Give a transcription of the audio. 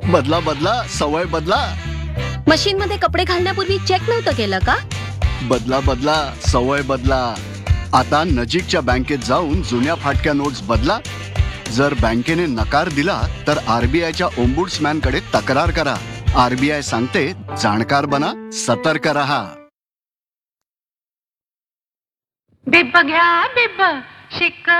बदला बदला, सवय बदला. मशीन मध्ये कपडे घालण्यापूर्वी चेक नव्हतं केलं का? बदला बदला, सवय बदला. आता नजीकच्या बँकेत जाऊन जुन्या फाटक्या नोट्स बदला. जर बँकेने नकार दिला तर आरबीआयच्या ओम्बुड्समॅन कडे तक्रार करा. आरबीआय सांगते, जाणकार बना, सतर्क रहा. बिब्ब घ्या बिब्ब, शिक्का